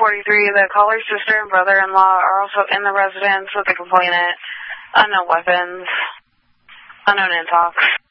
The caller's sister and brother-in-law are also in the residence with the complainant. Unknown weapons. Unknown intox.